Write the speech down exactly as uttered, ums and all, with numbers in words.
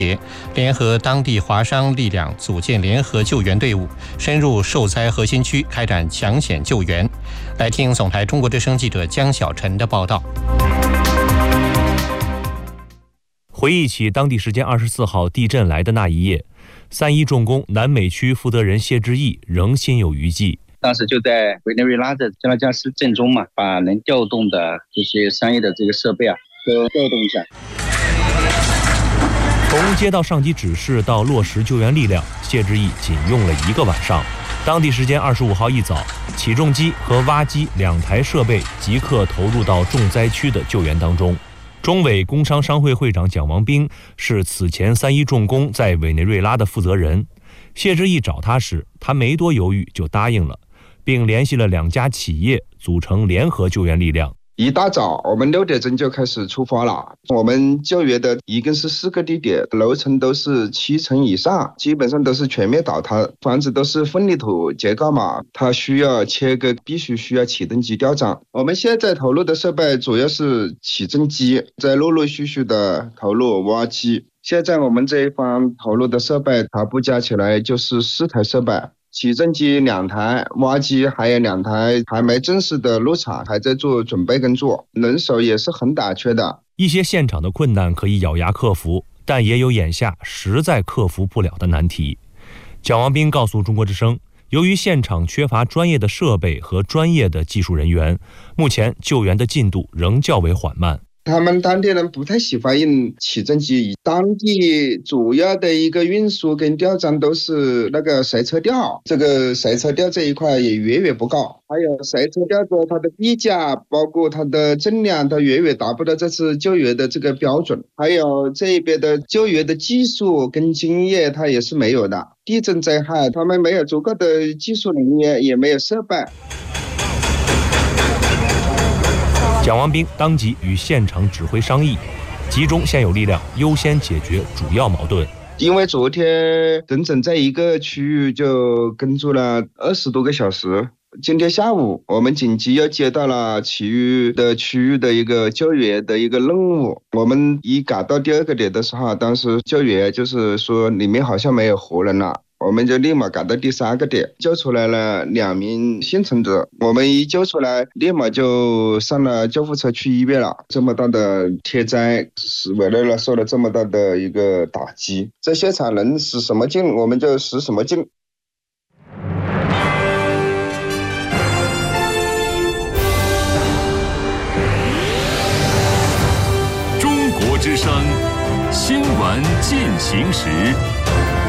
联合当地华商力量组建联合救援队伍，深入受灾核心区开展抢险救援。来听总台中国之声记者江小晨的报道。 回忆起当地时间二十四号地震来的那一夜，三一重工南美区负责人谢志毅仍心有余悸。 当时就在委内瑞拉的加拉加斯震中嘛，把能调动的这些商业的这个设备啊都调动一下。 从接到上级指示到落实救援力量，谢志毅仅用了一个晚上。当地时间二十五号一早，起重机和挖机两台设备即刻投入到重灾区的救援当中。中委工商商会会长蒋王斌是此前三一重工在委内瑞拉的负责人。谢志毅找他时，他没多犹豫就答应了，并联系了两家企业组成联合救援力量。 一大早，我们六点钟就开始出发了。我们救援的一共是四个地点，楼层都是七层以上，基本上都是全面倒塌，房子都是混凝土结构嘛，它需要切割，必须需要起重机吊涨。我们现在投入的设备主要是起重机，在陆陆续续的投入挖机。现在我们这一方投入的设备，它不加起来就是四台设备。起重机两台，挖机还有两台，还没正式的入场，还在做准备工作，人手也是很短缺的。 一些现场的困难可以咬牙克服，但也有眼下实在克服不了的难题。蒋王斌告诉中国之声，由于现场缺乏专业的设备和专业的技术人员，目前救援的进度仍较为缓慢。 他们当地人不太喜欢用起重机，当地主要的一个运输跟吊装都是那个随车吊，这个随车吊这一块也远远不够，还有随车吊的它的臂架，包括它的重量，它远远达不到这次救援的这个标准，还有这边的救援的技术跟经验它也是没有的。地震灾害，他们没有足够的技术人员，也没有设备。 蒋王斌当即与现场指挥商议，集中现有力量，优先解决主要矛盾。 因为昨天整整在一个区域就工作了二十多个小时，今天下午我们紧急又接到了其余的区域的一个救援的一个任务。我们一赶到第二个点的时候，当时救援就是说里面好像没有活人了，我们就立马赶到第三个点，救出来了两名幸存者。我们一救出来，立马就上了救护车去医院了。这么大的天灾，使委内瑞拉受了这么大的一个打击，在现场能使什么劲，我们就使什么劲。 中国之声新闻进行时。